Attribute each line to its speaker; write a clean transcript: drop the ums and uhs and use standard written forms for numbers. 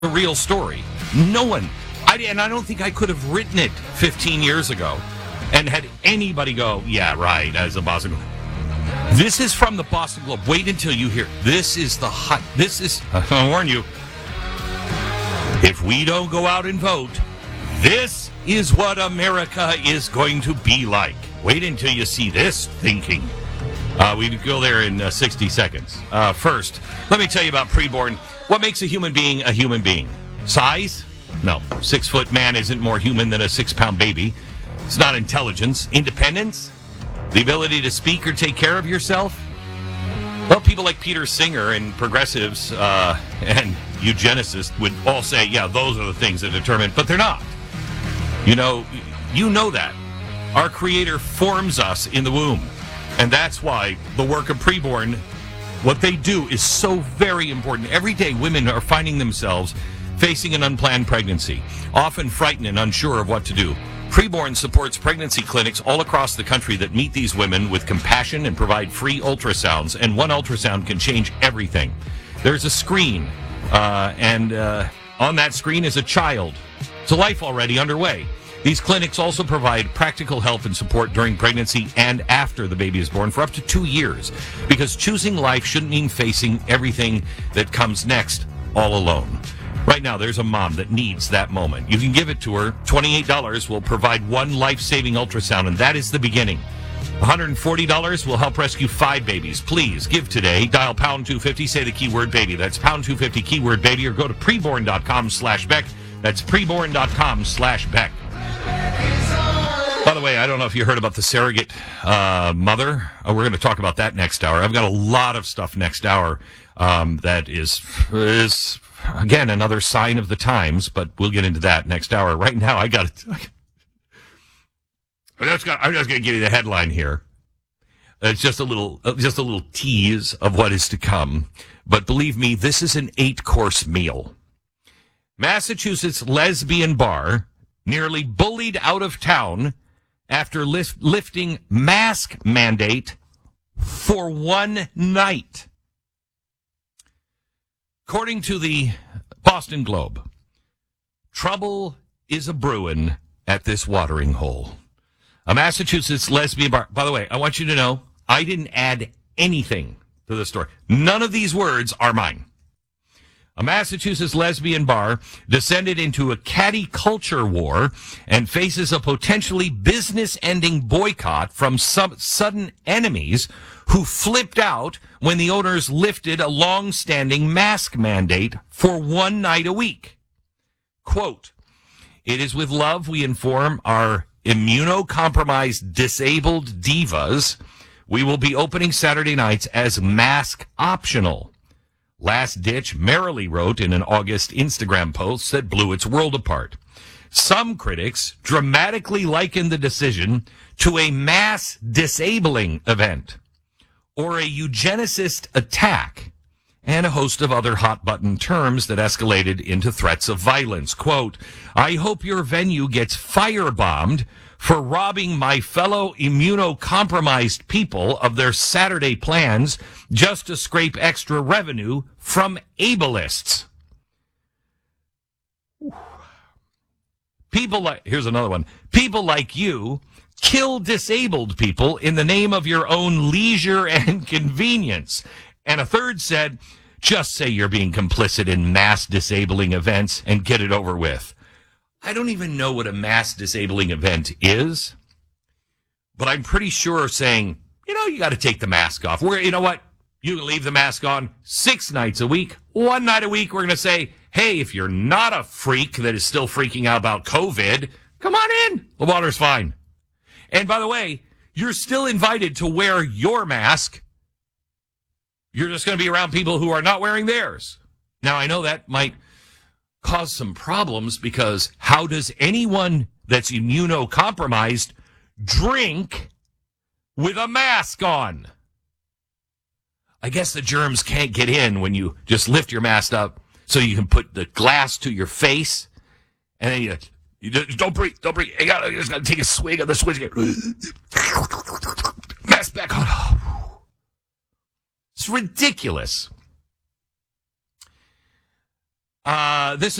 Speaker 1: a real story. No one, and I don't think I could have written it 15 years ago and had anybody go, yeah, right, as a Boston Globe. This is from the Boston Globe. Wait until you hear. This is the hot. This is, I'll warn you, if we don't go out and vote, this is what America is going to be like. Wait until you see this thinking. We go there in 60 seconds. First, let me tell you about preborn. What makes a human being a human being? Size? No. 6-foot man isn't more human than a 6-pound baby. It's not intelligence. Independence? The ability to speak or take care of yourself? Well, people like Peter Singer and progressives and eugenicists would all say, yeah, those are the things that determine, but they're not. You know that. Our Creator forms us in the womb. And that's why the work of preborn, what they do is so very important. Every day, women are finding themselves facing an unplanned pregnancy, often frightened and unsure of what to do. Preborn supports pregnancy clinics all across the country that meet these women with compassion and provide free ultrasounds. And one ultrasound can change everything. There's a screen, and on that screen is a child. It's a life already underway. These clinics also provide practical help and support during pregnancy and after the baby is born for up to 2 years, because choosing life shouldn't mean facing everything that comes next all alone. Right now, there's a mom that needs that moment. You can give it to her. $28 will provide one life-saving ultrasound, and that is the beginning. $140 will help rescue 5 babies. Please give today. Dial pound 250, say the keyword baby. That's pound 250 keyword baby, or go to preborn.com/Beck. That's preborn.com/Beck. By the way, I don't know if you heard about the surrogate mother. We're going to talk about that next hour. I've got a lot of stuff next hour that is again another sign of the times, but we'll get into that next hour. Right now, I'm just going to give you the headline here. It's just a little tease of what is to come. But believe me, this is an 8-course meal. Massachusetts lesbian bar nearly bullied out of town after lifting mask mandate for one night. According to the Boston Globe, trouble is a-brewin' at this watering hole. A Massachusetts lesbian bar. By the way, I want you to know, I didn't add anything to the story. None of these words are mine. A Massachusetts lesbian bar descended into a catty culture war and faces a potentially business-ending boycott from some sudden enemies who flipped out when the owners lifted a long-standing mask mandate for one night a week. Quote, "It is with love we inform our immunocompromised disabled divas we will be opening Saturday nights as mask optional." Last Ditch merrily wrote in an August Instagram post that blew its world apart. Some critics dramatically likened the decision to a mass disabling event or a eugenicist attack, and a host of other hot-button terms that escalated into threats of violence. Quote, "I hope your venue gets firebombed for robbing my fellow immunocompromised people of their Saturday plans just to scrape extra revenue from ableists." Here's another one. "People like you kill disabled people in the name of your own leisure and convenience." And a third said, "Just say you're being complicit in mass disabling events and get it over with." I don't even know what a mass disabling event is, but I'm pretty sure saying, you got to take the mask off. You know what? You can leave the mask on 6 nights a week. One night a week, we're going to say, hey, if you're not a freak that is still freaking out about COVID, come on in. The water's fine. And by the way, you're still invited to wear your mask. You're just going to be around people who are not wearing theirs. Now, I know that might cause some problems, because how does anyone that's immunocompromised drink with a mask on? I guess the germs can't get in when you just lift your mask up so you can put the glass to your face, and then you just, don't breathe. You just got to take a swig of the switch. Mask back on. It's ridiculous. This